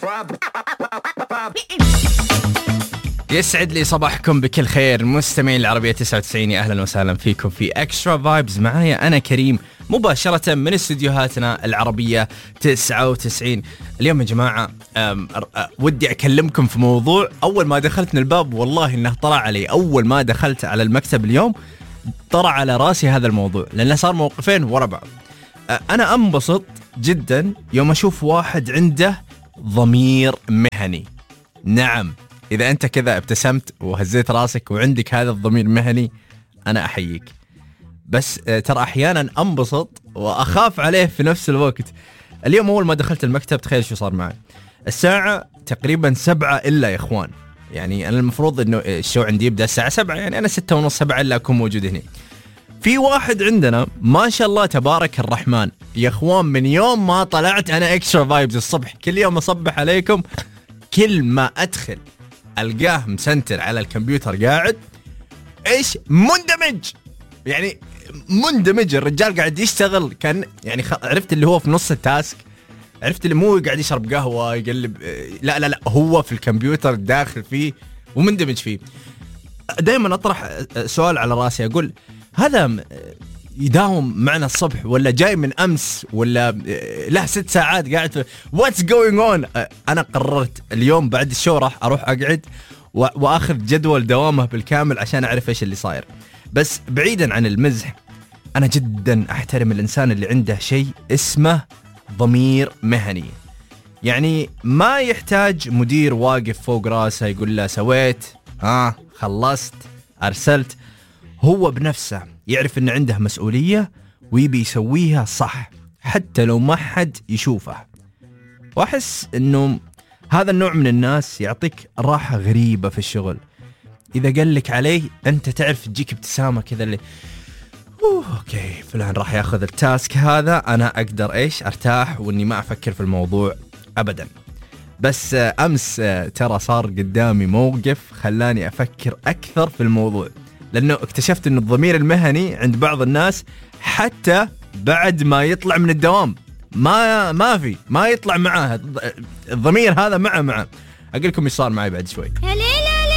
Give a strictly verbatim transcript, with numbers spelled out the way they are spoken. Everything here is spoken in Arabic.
يسعد لي صباحكم بكل خير مستمعين العربية تسعة وتسعين، أهلا وسهلا فيكم في اكسترا فايبز. معايا أنا كريم مباشرة من استديوهاتنا العربية تسعة وتسعين. اليوم يا جماعة ودي أكلمكم في موضوع أول ما دخلت من الباب والله إنه طلع علي. أول ما دخلت على المكتب اليوم طلع على راسي هذا الموضوع لأنه صار موقفين ورا بعض. أنا أنبسط جدا يوم أشوف واحد عنده ضمير مهني. نعم، إذا أنت كذا ابتسمت وهزيت راسك وعندك هذا الضمير مهني أنا أحييك. بس ترى أحيانا أنبسط وأخاف عليه في نفس الوقت. اليوم أول ما دخلت المكتب تخيل شو صار معي. الساعة تقريبا سبعة إلا يا إخوان، يعني أنا المفروض إنه الشو عندي يبدأ الساعة سبعة، يعني أنا ستة ونص سبعة إلا أكون موجود هنا. في واحد عندنا ما شاء الله تبارك الرحمن يا إخوان، من يوم ما طلعت أنا إكسترا فايبز الصبح كل يوم أصبح عليكم، كل ما أدخل ألقاه مسنتر على الكمبيوتر قاعد إيش مندمج، يعني مندمج. الرجال قاعد يشتغل كان يعني خ... عرفت اللي هو في نص التاسك، عرفت اللي مو قاعد يشرب قهوة يقلب، لا لا لا هو في الكمبيوتر داخل فيه ومندمج فيه. دائما أطرح سؤال على راسي أقول هذا يداوم معنا الصبح ولا جاي من أمس ولا له ست ساعات قاعد في what's going on. أنا قررت اليوم بعد الشو راح أروح أقعد وأخذ جدول دوامه بالكامل عشان أعرف إيش اللي صاير. بس بعيدا عن المزح، أنا جدا أحترم الإنسان اللي عنده شيء اسمه ضمير مهني. يعني ما يحتاج مدير واقف فوق راسه يقول له سويت ها خلصت أرسلت. هو بنفسه يعرف إن عنده مسؤولية ويبي يسويها صح حتى لو ما حد يشوفه. وأحس إنه هذا النوع من الناس يعطيك راحة غريبة في الشغل. إذا قال لك عليه أنت تعرف تجيك ابتسامة كذا اللي أوه أوكي فلان راح يأخذ التاسك هذا، أنا أقدر إيش أرتاح وإني ما أفكر في الموضوع أبدا. بس أمس ترى صار قدامي موقف خلاني أفكر أكثر في الموضوع، لأنه اكتشفت أن الضمير المهني عند بعض الناس حتى بعد ما يطلع من الدوام ما ما في ما يطلع معاه الضمير هذا معه معه. أقول لكم إيش صار معي بعد شوي.